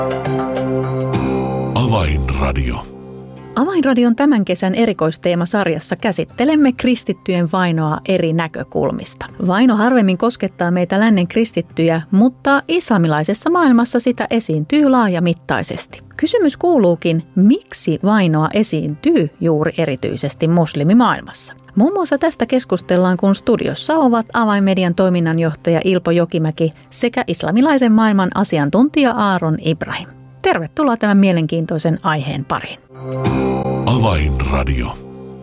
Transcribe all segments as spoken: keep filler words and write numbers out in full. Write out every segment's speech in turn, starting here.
Avainradio. Avainradion tämän kesän erikoisteemasarjassa käsittelemme kristittyjen vainoa eri näkökulmista. Vaino harvemmin koskettaa meitä lännen kristittyjä, mutta islamilaisessa maailmassa sitä esiintyy laajamittaisesti. Kysymys kuuluukin, miksi vainoa esiintyy juuri erityisesti muslimimaailmassa? Muun muassa tästä keskustellaan, kun studiossa ovat Avainmedian toiminnanjohtaja Ilpo Jokimäki sekä islamilaisen maailman asiantuntija Aaron Ibrahim. Tervetuloa tämän mielenkiintoisen aiheen pariin. Avainradio.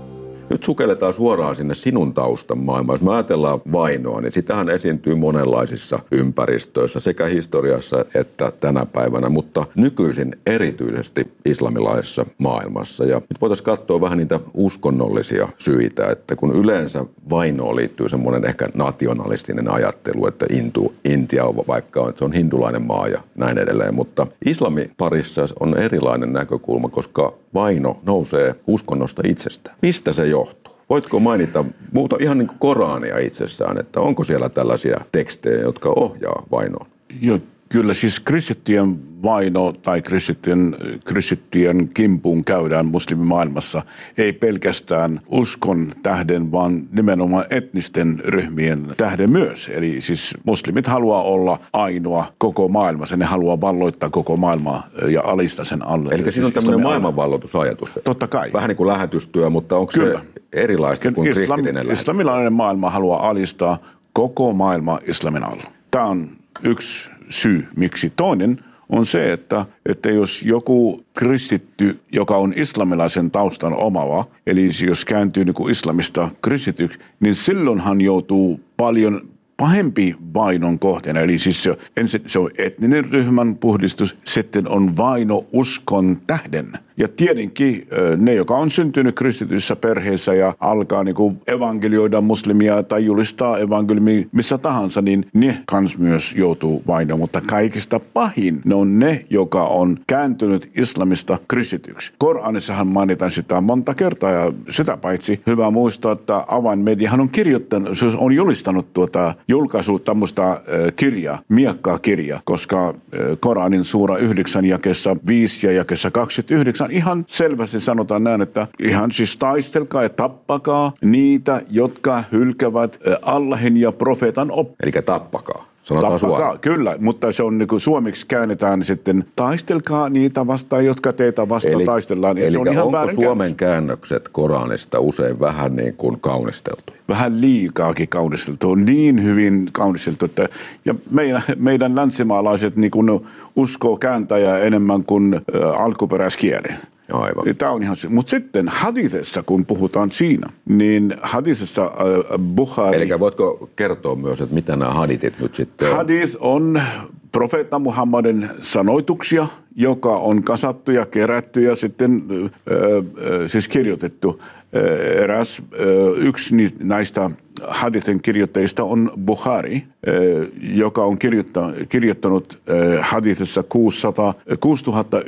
Nyt sukelletaan suoraan sinne sinun taustan maailmaan. Jos me ajatellaan vainoa, niin sitähän esiintyy monenlaisissa ympäristöissä, sekä historiassa että tänä päivänä, mutta nykyisin erityisesti islamilaisessa maailmassa. Ja nyt voitaisiin katsoa vähän niitä uskonnollisia syitä, että kun yleensä vainoon liittyy semmoinen ehkä nationalistinen ajattelu, että Intu, Intia on vaikka on, että se on hindulainen maa ja näin edelleen, mutta islamiparissa on erilainen näkökulma, koska vaino nousee uskonnosta itsestään. Mistä se johtuu? Voitko mainita muuta ihan niin kuin Korania itsessään, että onko siellä tällaisia tekstejä, jotka ohjaa vainoon? Joo, kyllä siis kristittyjen vaino tai kristittyjen, kristittyjen kimpuun käydään muslimimaailmassa ei pelkästään uskon tähden, vaan nimenomaan etnisten ryhmien tähden myös. Eli siis muslimit haluaa olla ainoa koko maailmassa, ne haluaa valloittaa koko maailmaa ja alistaa sen alle. Eli siinä on tämmöinen maailmanvalloitusajatus. Totta kai. Vähän niin kuin lähetystyö, mutta onko kyllä. se erilaista kuin Islam, kristitinen lähetys? Islamilainen maailma haluaa alistaa koko maailma islamin alla. Tämä on yksi syy, miksi. Toinen on se, että, että jos joku kristitty, joka on islamilaisen taustan omava, eli jos kääntyy niin kuin islamista kristityksi, niin silloin hän joutuu paljon pahempi vainon kohteena. Eli siis se, ensin se on etninen ryhmän puhdistus, sitten on vaino uskon tähden. Ja tietenkin ne, joka on syntynyt kristityssä perheessä ja alkaa niin kuin evankelioida muslimia tai julistaa evankeliumia missä tahansa, niin ne kans myös joutuu vainoon. Mutta kaikista pahin ne on ne, joka on kääntynyt islamista kristityksi. Koranissahan mainitaan sitä monta kertaa ja sitä paitsi hyvä muistaa, että Avainmediahan on kirjoittanut, se on julistanut tuota julkaisut tämmöistä äh, kirjaa, miekkaa kirja, koska äh, Koranin suura yhdeksän jakessa viisi ja jakessa kaksikymmentäyhdeksän ihan selvästi sanotaan näin, että ihan siis taistelkaa ja tappakaa niitä, jotka hylkävät äh, Allahin ja profeetan op. Eli tappakaa. Sanotaan Tappakaa, suoraan. kyllä, mutta se on niin kuin suomeksi käännetään sitten taistelkaa niitä vastaan, jotka teitä vastaan eli, taistellaan. Eli se on ihan onko Suomen käännös. käännökset Koranista usein vähän niin kuin kaunisteltu? Vähän liikaakin kaunisteltu, on niin hyvin kaunisteltu, että ja meidän, meidän länsimaalaiset niin kuin uskoo kääntäjää enemmän kuin ä, alkuperäiskielen. Aivan. Tämä on ihan se. Mutta sitten hadithessa, kun puhutaan siinä, niin hadithessa äh, Bukhari... Eli voitko kertoa myös, että mitä nämä hadithit nyt sitten on? Hadith on profeetta Muhammadin sanoituksia, joka on kasattu ja kerätty ja sitten äh, äh, siis kirjoitettu. Äh, eräs äh, yksi näistä hadithin kirjoittajista on Bukhari, äh, joka on kirjoittanut, kirjoittanut äh, hadithissa kuusituhatta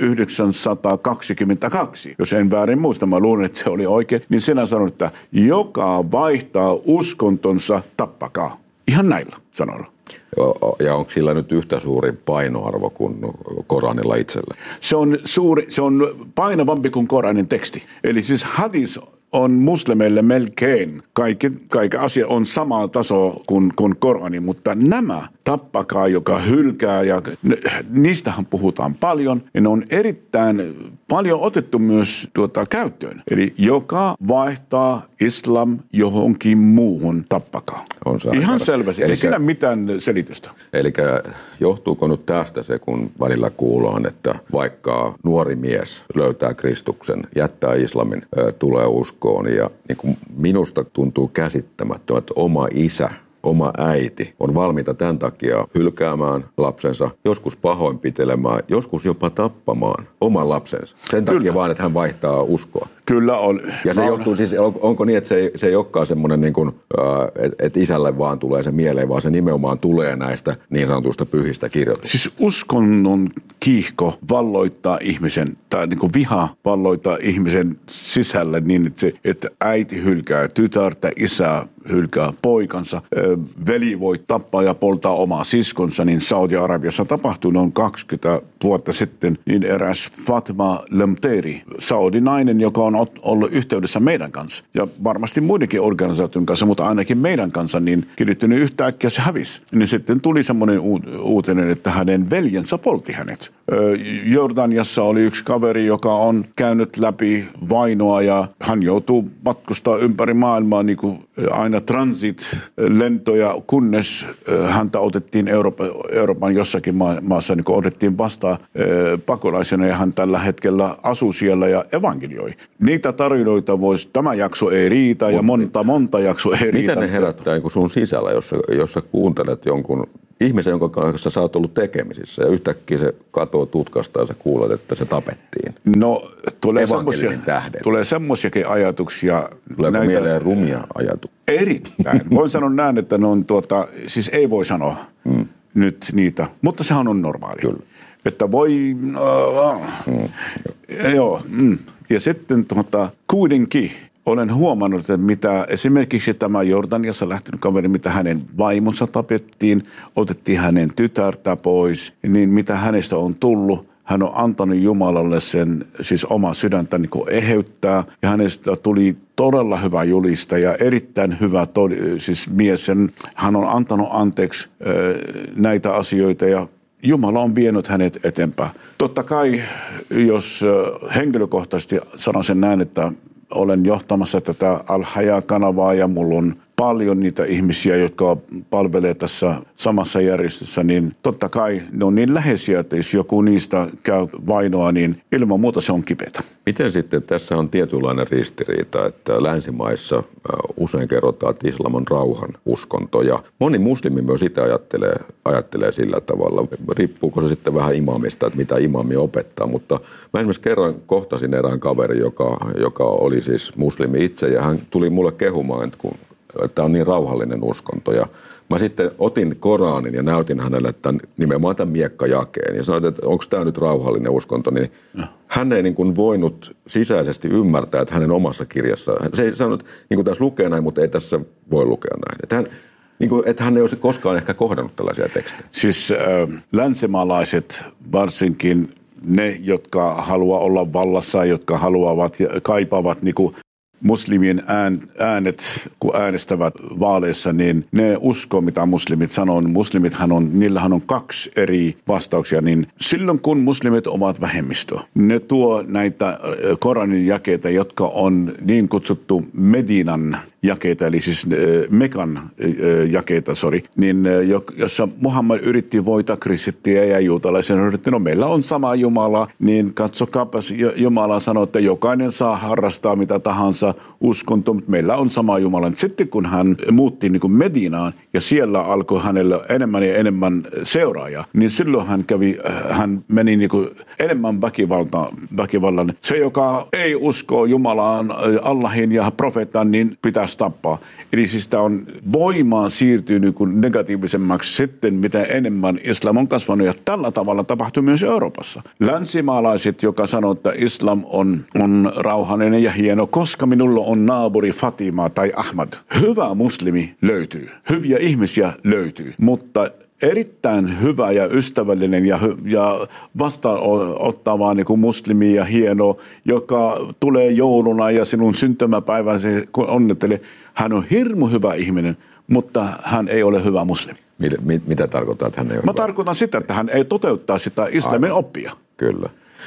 yhdeksänsataakaksikymmentäkaksi. Jos en väärin muista, mä luulen, että se oli oikein, niin sinä sanoit, että joka vaihtaa uskontonsa, tappakaa. Ihan näillä sanoilla. Ja onko sillä nyt yhtä suuri painoarvo kuin Koranilla itsellä? Se on, suuri, se on painavampi kuin Koranin teksti. Eli siis hadis on muslimeille melkein, kaikki, kaikki asia on samaa tasoa kuin, kuin Korani, mutta nämä tappakaa, joka hylkää, ja ne, niistähän puhutaan paljon, ja ne on erittäin paljon otettu myös tuota käyttöön. Eli joka vaihtaa islam johonkin muuhun, tappakaa. On se ihan aika. selvästi, ei siinä mitään selitystä. Eli johtuuko nyt tästä se, kun välillä kuullaan, että vaikka nuori mies löytää Kristuksen, jättää islamin, tulee uskoon, ja niin kuin minusta tuntuu käsittämättömän, että oma isä, oma äiti on valmiita tämän takia hylkäämään lapsensa, joskus pahoinpitelemään, joskus jopa tappamaan oman lapsensa. Sen takia Kyllä. vaan, että hän vaihtaa uskoa. Kyllä on. Ja se johtuu siis, onko niin, että se ei, se ei olekaan semmoinen, niin että et isälle vaan tulee se mieleen, vaan se nimenomaan tulee näistä niin sanotusta pyhistä kirjoituksista? Siis uskonnon kiihko valloittaa ihmisen, tai niin kuin viha valloittaa ihmisen sisällä niin, että, se, että äiti hylkää tytärtä, isä hylkää poikansa, veli voi tappaa ja poltaa omaa siskonsa, niin Saudi-Arabiassa tapahtui noin kaksikymmentä vuotta sitten, niin eräs Fatma Lemteri, saudinainen, joka on ollut yhteydessä meidän kanssa, ja varmasti muidenkin organisaation kanssa, mutta ainakin meidän kanssa, niin kirjoittanut yhtäkkiä se hävisi. Niin sitten tuli semmoinen uutinen, että hänen veljensä poltti hänet. Jordaniassa oli yksi kaveri, joka on käynyt läpi vainoa ja hän joutuu matkustaa ympäri maailmaa niin kuin aina transit-lentoja, kunnes häntä otettiin Euroopan, Euroopan jossakin maassa, niin kuin otettiin vastaan pakolaisena ja hän tällä hetkellä asuu siellä ja evankelioi. Niitä tarinoita voisi, tämä jakso ei riitä ja monta, monta jakso ei riitä. Miten ne herättää niin kuin sun sisällä, jos sä, jos sä kuuntelet jonkun ihmisen, jonka kanssa sä oot ollut tekemisissä ja yhtäkkiä se katoo tutkasta ja sä kuulet, että se tapettiin? No, tulee semmoisia, tulee semmoisiakin ajatuksia. Tuleeko näitä mieleen rumia ajatuksia? Erittäin. Voin sanoa näin, että ne on tuota, siis ei voi sanoa mm. nyt niitä, mutta sehän on normaali. Kyllä. Että voi, uh, mm. joo, mm. ja sitten tuota, kuitenkin olen huomannut, että mitä esimerkiksi tämä Jordaniassa lähtenyt kaveri, mitä hänen vaimonsa tapettiin, otettiin hänen tytärtä pois, niin mitä hänestä on tullut. Hän on antanut Jumalalle sen, siis omaa sydäntä niin kuin eheyttää, ja hänestä tuli todella hyvä julistaja, erittäin hyvä siis mies. Hän on antanut anteeksi äh, näitä asioita, ja Jumala on vienyt hänet eteenpäin. Totta kai, jos äh, henkilökohtaisesti sanon sen näin, että olen johtamassa tätä Al-Haya-kanavaa ja mulla on paljon niitä ihmisiä, jotka palvelee tässä samassa järjestössä, niin totta kai ne on niin läheisiä, että jos joku niistä käy vainoa, niin ilman muuta se on kipeätä. Miten sitten tässä on tietynlainen ristiriita, että länsimaissa usein kerrotaan, että islam on rauhan uskonto ja moni muslimi myös sitä ajattelee, ajattelee sillä tavalla. Riippuuko se sitten vähän imamista, että mitä imami opettaa, mutta mä esimerkiksi kerran kohtasin erään kaverin, joka, joka oli siis muslimi itse ja hän tuli mulle kehumaan, että kun tämä on niin rauhallinen uskonto. Ja mä sitten otin Koranin ja näytin hänelle tämän, nimenomaan tämän miekkajakeen. Ja sanoin, että onko tämä nyt rauhallinen uskonto. Niin no. Hän ei niin kuin voinut sisäisesti ymmärtää, että hänen omassa kirjassa, se ei sanonut, niin kuin tässä lukee näin, mutta ei tässä voi lukea näin. Että hän, niin kuin, että hän ei olisi koskaan ehkä kohdannut tällaisia tekstejä. Siis äh, länsimaalaiset varsinkin, ne, jotka haluaa olla vallassa, jotka haluavat ja kaipaavat niin kuin muslimien äänet, kun äänestävät vaaleissa, niin ne uskoo, mitä muslimit sanoo. Muslimithan on, niillähän on kaksi eri vastauksia. Niin silloin, kun muslimit ovat vähemmistö, ne tuo näitä Koranin jakeita, jotka on niin kutsuttu Medinan jakeita, eli siis Mekan jakeita, sorry, niin jossa Muhammad yritti voittaa kristittyjä ja juutalaisia, yritti, no meillä on sama Jumala, niin katsokaapas, Jumala sanoo, että jokainen saa harrastaa mitä tahansa uskonto, mutta meillä on sama Jumala. Sitten kun hän muutti niin kuin Medinaan ja siellä alkoi hänellä enemmän ja enemmän seuraajia, niin silloin hän kävi, hän meni niin kuin enemmän väkivalta, väkivallan. Se, joka ei usko Jumalaan, Allahin ja profeettaan, niin pitäisi tappaa. Eli siis tämä on voimaan siirtyy niin kuin negatiivisemmaksi sitten, mitä enemmän islam on kasvanut. Ja tällä tavalla tapahtuu myös Euroopassa. Länsimaalaiset, joka sanoo, että islam on, on rauhallinen ja hieno, koska minulla on naapuri Fatima tai Ahmad. Hyvä muslimi löytyy. Hyviä ihmisiä löytyy. Mutta erittäin hyvä ja ystävällinen ja, ja vastaanottava niin kuin muslimi ja hieno, joka tulee jouluna ja sinun syntymäpäivän se onnettelee. Hän on hirmu hyvä ihminen, mutta hän ei ole hyvä muslimi. Mitä, mitä tarkoittaa, että hän ei ole Mä hyvä? tarkoitan sitä, että hän ei toteuttaa sitä islamin Aivan. oppia. Kyllä.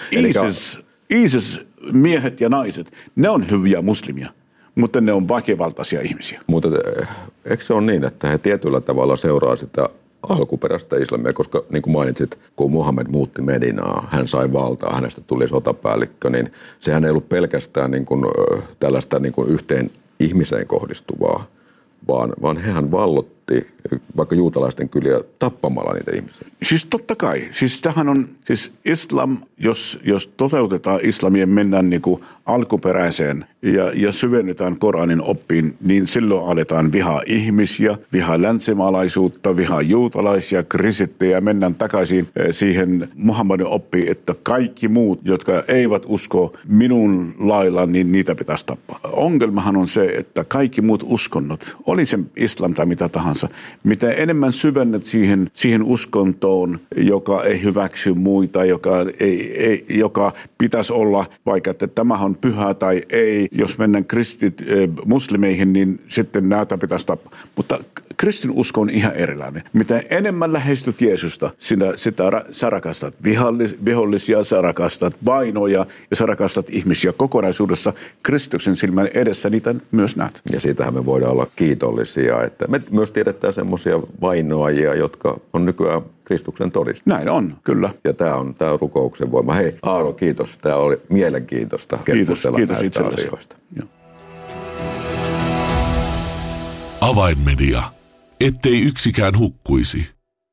ISIS, ISIS miehet ja naiset, ne on hyviä muslimia, mutta ne on väkivaltaisia ihmisiä. Mutta eikö se ole niin, että he tietyllä tavalla seuraa sitä alkuperäistä islamia, koska niin kuin mainitsit, kun Muhammed muutti Medinaa, hän sai valtaa, hänestä tuli sotapäällikkö, niin sehän ei ollut pelkästään niin kuin, tällaista niin kuin yhteen ihmiseen kohdistuvaa, vaan, vaan hehän vallot, vaikutti vaikka juutalaisten kyliä tappamalla niitä ihmisiä? Siis totta kai. Siis tähän on, siis islam, jos, jos toteutetaan islamia, mennään niin kuin alkuperäiseen ja, ja syvennetään Koranin oppiin, niin silloin aletaan vihaa ihmisiä, vihaa länsimaalaisuutta, vihaa juutalaisia, kristittyjä, mennään takaisin siihen Muhammadin oppiin, että kaikki muut, jotka eivät usko minun lailla, niin niitä pitäisi tappaa. Ongelmahan on se, että kaikki muut uskonnot, oli se islam tai mitä tahansa, mitä enemmän syvennet siihen, siihen uskontoon, joka ei hyväksy muita, joka, ei, ei, joka pitäisi olla, vaikka että tämä on pyhä tai ei, jos mennään kristit äh, muslimeihin, niin sitten näitä pitäisi tappaa. Mutta kristinusko on ihan erilainen. Mitä enemmän lähestyt Jeesusta, sinä, sitä sä rakastat vihollis, vihollisia, sä rakastat vainoja ja sä rakastat ihmisiä kokonaisuudessa. Kristuksen silmän edessä niitä myös näet. Ja siitähän me voidaan olla kiitollisia, että me myös tiedetään semmoisia vainoajia, jotka on nykyään Kristuksen todiste. Näin on, kyllä. Ja tämä on, tämä on rukouksen voima. Hei, Aaro, kiitos. Tämä oli mielenkiintoista keskustella kiitos, näistä kiitos asioista. Joo. Avainmedia. Ettei yksikään hukkuisi.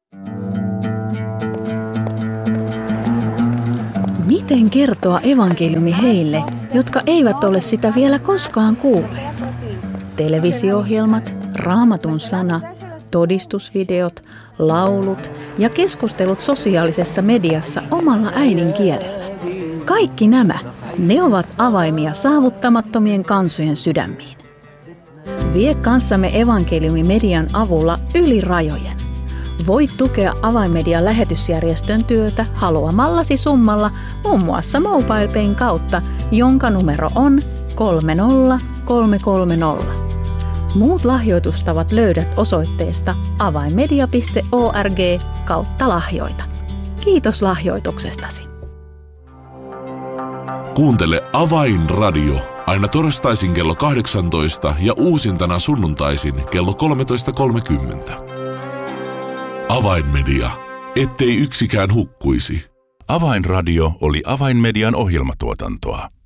Miten kertoa evankeliumi heille, jotka eivät ole sitä vielä koskaan kuulleet? Televisio-ohjelmat, Raamatun sana, todistusvideot, laulut ja keskustelut sosiaalisessa mediassa omalla äidinkielellä. Kaikki nämä, ne ovat avaimia saavuttamattomien kansojen sydämiin. Vie kanssamme evankeliumimedian avulla yli rajojen. Voit tukea Avainmedian lähetysjärjestön työtä haluamallasi summalla muun muassa MobilePayn kautta, jonka numero on kolme nolla kolme kolme nolla. Muut lahjoitustavat löydät osoitteesta avainmedia piste org kautta lahjoita. Kiitos lahjoituksestasi. Kuuntele Avainradio aina torstaisin kello kahdeksantoista ja uusintana sunnuntaisin kello kolmetoista kolmekymmentä. Avainmedia. Ettei yksikään hukkuisi. Avainradio oli Avainmedian ohjelmatuotantoa.